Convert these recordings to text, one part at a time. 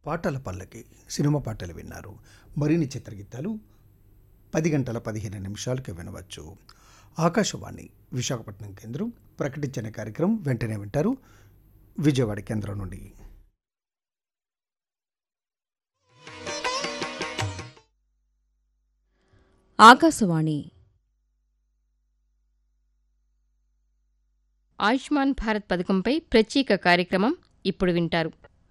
పాటల పల్లకి సినిమా పాటలు విన్నారు. మరిన్ని చిత్రగీతాలు 10 గంటల 15 నిమిషాలకి వినవచ్చు. ఆకాశవాణి విశాఖపట్నం కేంద్రం ప్రకటించిన కార్యక్రమం వెంటనే వింటారు విజయవాడ కేంద్రం నుండి. ఆకాశవాణి ఆయుష్మాన్ భారత్ పథకంపై ప్రత్యేక కార్యక్రమం ఇప్పుడు వింటారు.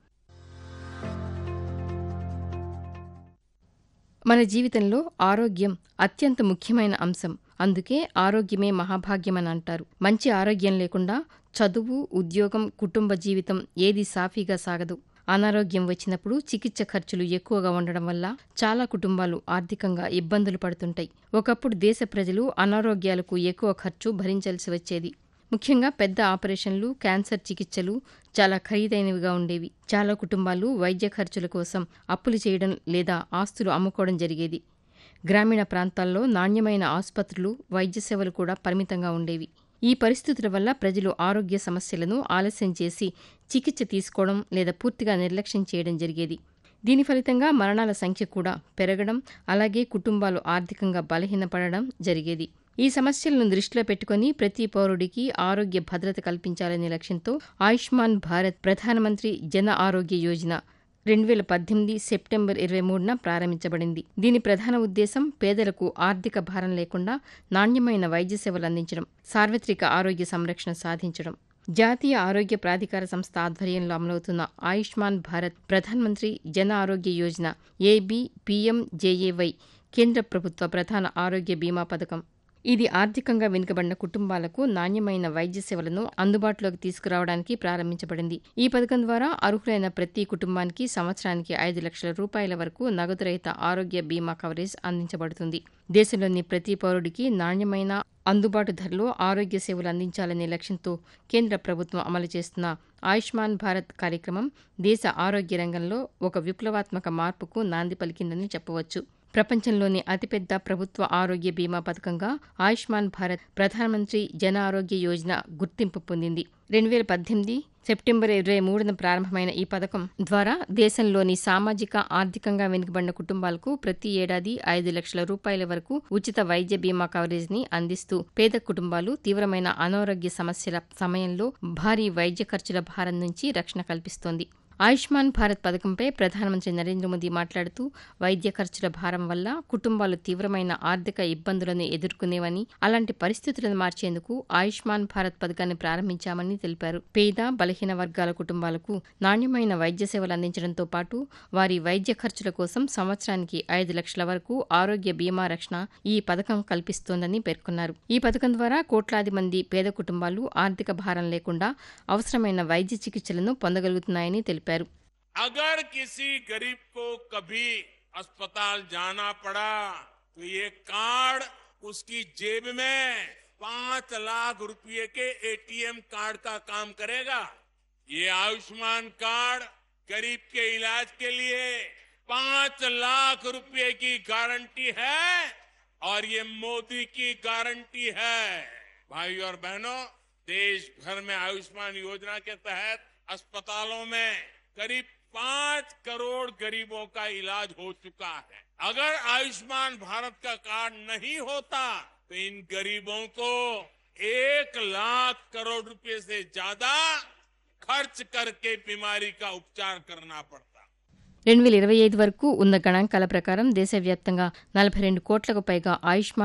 మన జీవితంలో ఆరోగ్యం అత్యంత ముఖ్యమైన అంశం. అందుకే ఆరోగ్యమే మహాభాగ్యమని అంటారు. మంచి ఆరోగ్యం లేకుండా చదువు, ఉద్యోగం, కుటుంబ జీవితం ఏది సాఫీగా సాగదు. అనారోగ్యం వచ్చినప్పుడు చికిత్స ఖర్చులు ఎక్కువగా ఉండడం వల్ల చాలా కుటుంబాలు ఆర్థికంగా ఇబ్బందులు పడుతుంటాయి. ఒకప్పుడు దేశ ప్రజలు అనారోగ్యాలకు ఎక్కువ ఖర్చు భరించాల్సి వచ్చేది. ముఖ్యంగా పెద్ద ఆపరేషన్లు, క్యాన్సర్ చికిత్సలు చాలా ఖరీదైనవిగా ఉండేవి. చాలా కుటుంబాలు వైద్య ఖర్చుల కోసం అప్పులు చేయడం లేదా ఆస్తులు అమ్ముకోవడం జరిగేది. గ్రామీణ ప్రాంతాల్లో నాణ్యమైన ఆసుపత్రులు, వైద్య సేవలు కూడా పరిమితంగా ఉండేవి. ఈ పరిస్థితుల వల్ల ప్రజలు ఆరోగ్య సమస్యలను ఆలస్యం చేసి చికిత్స తీసుకోవడం లేదా పూర్తిగా నిర్లక్ష్యం చేయడం జరిగేది. దీని ఫలితంగా మరణాల సంఖ్య కూడా పెరగడం, అలాగే కుటుంబాలు ఆర్థికంగా బలహీనపడడం జరిగేది. ఈ సమస్యలను దృష్టిలో పెట్టుకుని ప్రతి పౌరుడికి ఆరోగ్య భద్రత కల్పించాలనే లక్ష్యంతో ఆయుష్మాన్ భారత్ ప్రధానమంత్రి జన ఆరోగ్య యోజన 2018 సెప్టెంబర్ 23న ప్రారంభించబడింది. దీని ప్రధాన ఉద్దేశం పేదలకు ఆర్థిక భారం లేకుండా నాణ్యమైన వైద్య సేవలు అందించడం, సార్వత్రిక ఆరోగ్య సంరక్షణ సాధించడం. జాతీయ ఆరోగ్య ప్రాధికార సంస్థ ఆధ్వర్యంలో అమలవుతున్న ఆయుష్మాన్ భారత్ ప్రధానమంత్రి జన ఆరోగ్య యోజన ABPMJAY కేంద్ర ప్రభుత్వ ప్రధాన ఆరోగ్య బీమా పథకం. ఇది ఆర్థికంగా వెనుకబడిన కుటుంబాలకు నాణ్యమైన వైద్య సేవలను అందుబాటులోకి తీసుకురావడానికి ప్రారంభించబడింది. ఈ పథకం ద్వారా అర్హులైన ప్రతి కుటుంబానికి సంవత్సరానికి 5 లక్షల రూపాయల వరకు నగదు రహిత ఆరోగ్య బీమా కవరేజ్ అందించబడుతుంది. దేశంలోని ప్రతి పౌరుడికి నాణ్యమైన, అందుబాటు ధరలో ఆరోగ్య సేవలు అందించాలనే లక్ష్యంతో కేంద్ర ప్రభుత్వం అమలు చేస్తున్న ఆయుష్మాన్ భారత్ కార్యక్రమం దేశ ఆరోగ్య రంగంలో ఒక విప్లవాత్మక మార్పుకు నాంది పలికిందని చెప్పవచ్చు. ప్రపంచంలోని అతిపెద్ద ప్రభుత్వ ఆరోగ్య బీమా పథకంగా ఆయుష్మాన్ భారత్ ప్రధానమంత్రి జన ఆరోగ్య యోజన గుర్తింపు పొందింది. 2018 సెప్టెంబర్ 23న ప్రారంభమైన ఈ పథకం ద్వారా దేశంలోని సామాజిక, ఆర్థికంగా వెనుకబడిన కుటుంబాలకు ప్రతి ఏడాది 5 లక్షల రూపాయల వరకు ఉచిత వైద్య బీమా కవరేజ్ని అందిస్తూ పేద కుటుంబాలు తీవ్రమైన అనారోగ్య సమస్యల సమయంలో భారీ వైద్య ఖర్చుల భారం నుంచి రక్షణ కల్పిస్తోంది. ఆయుష్మాన్ భారత్ పథకంపై ప్రధానమంత్రి నరేంద్ర మోదీ మాట్లాడుతూ వైద్య ఖర్చుల భారం వల్ల కుటుంబాలు తీవ్రమైన ఆర్థిక ఇబ్బందులను ఎదుర్కొనేవని, అలాంటి పరిస్థితులను మార్చేందుకు ఆయుష్మాన్ భారత్ పథకాన్ని ప్రారంభించామని తెలిపారు. పేద, బలహీన వర్గాల కుటుంబాలకు నాణ్యమైన వైద్య సేవలు అందించడంతో పాటు వారి వైద్య ఖర్చుల కోసం సంవత్సరానికి 5 లక్షల వరకు ఆరోగ్య బీమా రక్షణ ఈ పథకం కల్పిస్తోందని పేర్కొన్నారు. ఈ పథకం ద్వారా కోట్లాది మంది పేద కుటుంబాలు ఆర్థిక భారం లేకుండా అవసరమైన వైద్య చికిత్సలను పొందగలుగుతున్నాయని తెలిపారు. अगर किसी गरीब को कभी अस्पताल जाना पड़ा तो ये कार्ड उसकी जेब में 5 लाख रुपए के ATM कार्ड का काम करेगा. ये आयुष्मान कार्ड गरीब के इलाज के लिए 5 लाख रुपए की गारंटी है और ये मोदी की गारंटी है. भाइयों और बहनों, देश भर में आयुष्मान योजना के तहत अस्पतालों में करीब 5 करोड़ गरीबों का इलाज हो चुका है. अगर आयुष्मान भारत का कार्ड नहीं होता तो इन गरीबों को 1 लाख करोड़ रुपए से ज्यादा खर्च करके बीमारी का उपचार करना पड़ता. 2025 వరకు ఉన్న గణాంకాల ప్రకారం దేశవ్యాప్తంగా 42 కోట్లకు పైగా ఆయుష్మాన్